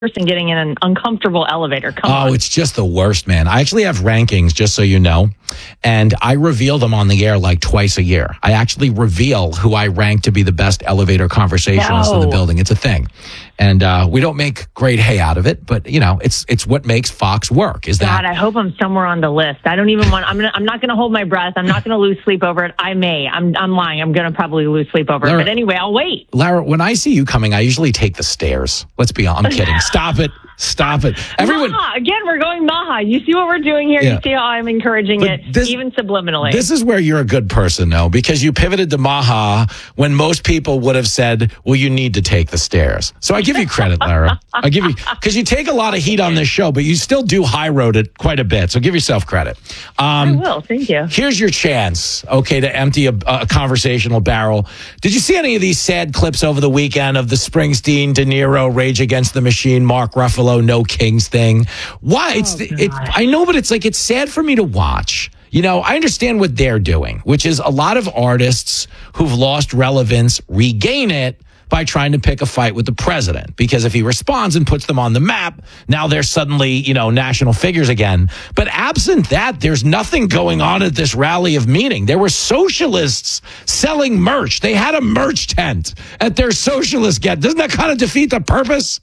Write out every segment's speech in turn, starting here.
person getting in an uncomfortable elevator. Come on. It's just the worst, man. I actually have rankings, just so you know, and I reveal them on the air like twice a year. I actually reveal who I rank to be the best elevator conversationalist in the building. It's a thing. And we don't make great hay out of it, but it's what makes Fox work. God, I hope I'm somewhere on the list. I don't even want. I'm not going to hold my breath. I'm not going to lose sleep over it. I may. I'm lying. I'm going to probably lose sleep over it. But anyway, I'll wait. Lara, when I see you coming, I usually take the stairs. Let's be honest. I'm kidding. Stop it. Everyone. Maha. Again, we're going Maha. You see what we're doing here? Yeah. You see how I'm encouraging it, even subliminally. This is where you're a good person, though, because you pivoted to Maha when most people would have said, well, you need to take the stairs. So I give you credit, Lara. I give you, because you take a lot of heat on this show, but you still do high road it quite a bit. So give yourself credit. I will. Thank you. Here's your chance, to empty a conversational barrel. Did you see any of these sad clips over the weekend of the Springsteen, De Niro, Rage Against the Machine, Mark Ruffalo, No Kings thing? Why? I know, but it's sad for me to watch. I understand what they're doing, which is a lot of artists who've lost relevance regain it by trying to pick a fight with the president. Because if he responds and puts them on the map, now they're suddenly, national figures again. But absent that, there's nothing going on at this rally of meaning. There were socialists selling merch. They had a merch tent at their socialist get. Doesn't that kind of defeat the purpose?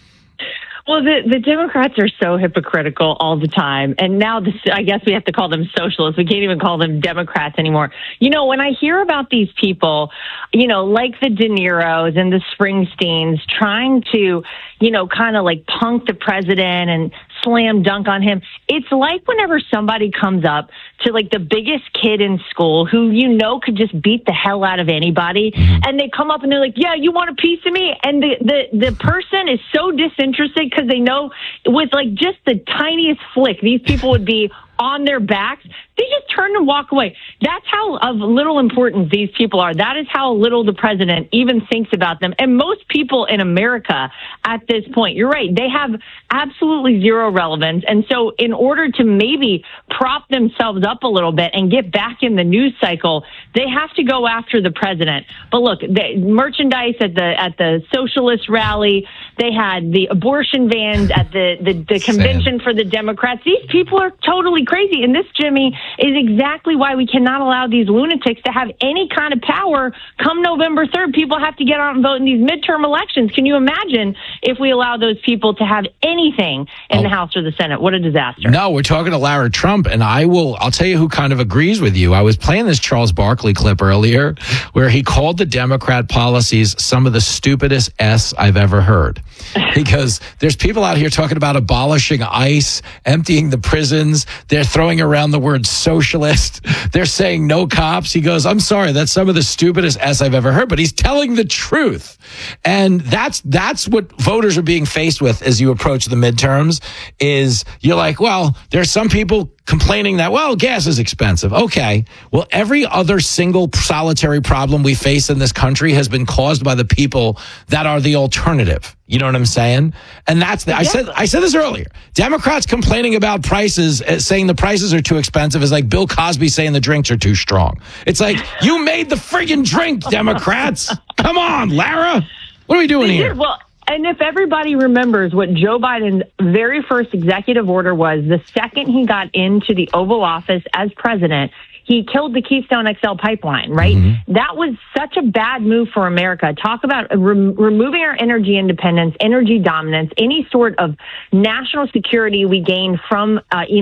Well, the Democrats are so hypocritical all the time. And now I guess we have to call them socialists. We can't even call them Democrats anymore. When I hear about these people, like the De Niros and the Springsteens trying to, kind of like punk the president and slam dunk on him. It's like whenever somebody comes up to like the biggest kid in school who could just beat the hell out of anybody, and they come up and they're like, yeah, you want a piece of me? And the person is so disinterested because they know with like just the tiniest flick, these people would be on their backs. They just turn and walk away. That's how of little importance these people are. That is how little the president even thinks about them. And most people in America at this point, you're right, they have absolutely zero relevance. And so in order to maybe prop themselves up a little bit and get back in the news cycle, they have to go after the president. But look, the merchandise at the socialist rally, they had the abortion vans at the convention for the Democrats. These people are totally crazy. And this, Jimmy, is exactly why we cannot allow these lunatics to have any kind of power come November 3rd. People have to get out and vote in these midterm elections. Can you imagine if we allow those people to have anything in the House or the Senate? What a disaster. No, we're talking to Lara Trump, and I'll tell you who kind of agrees with you. I was playing this Charles Barkley clip earlier where he called the Democrat policies some of the stupidest S I've ever heard. Because there's people out here talking about abolishing ICE, emptying the prisons. They're throwing around the word socialist. They're saying no cops. He goes, I'm sorry, that's some of the stupidest S I've ever heard, but he's telling the truth. And that's what voters are being faced with as you approach the midterms is you're like, well, there's some people complaining that, well, gas is expensive. Okay. Well, every other single solitary problem we face in this country has been caused by the people that are the alternative. You know what I'm saying? And that's I said this earlier. Democrats complaining about prices, saying the prices are too expensive is like Bill Cosby saying the drinks are too strong. It's like, you made the friggin' drink, Democrats. Come on, Lara. What are we doing here? Well, and if everybody remembers what Joe Biden's very first executive order was, the second he got into the Oval Office as president, he killed the Keystone XL pipeline, right? Mm-hmm. That was such a bad move for America. Talk about removing our energy independence, energy dominance, any sort of national security we gain from,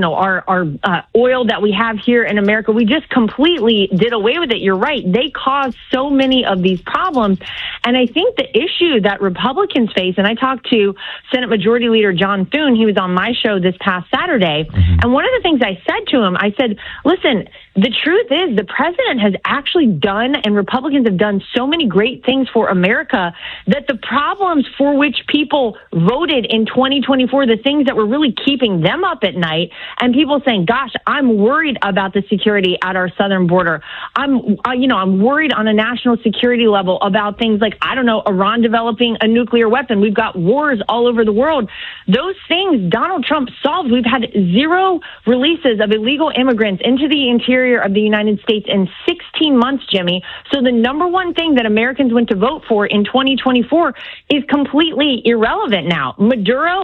our oil that we have here in America. We just completely did away with it. You're right. They caused so many of these problems. And I think the issue that Republicans face, and I talked to Senate Majority Leader John Thune, he was on my show this past Saturday. Mm-hmm. And one of the things I said to him, I said, listen, the truth is the president has actually done, and Republicans have done so many great things for America that the problems for which people voted in 2024, the things that were really keeping them up at night, and people saying, gosh, I'm worried about the security at our southern border. I'm worried on a national security level about things like, Iran developing a nuclear weapon. We've got wars all over the world. Those things Donald Trump solved. We've had zero releases of illegal immigrants into the interior of the United States in 16 months, Jimmy. So the number one thing that Americans went to vote for in 2024 is completely irrelevant now. Maduro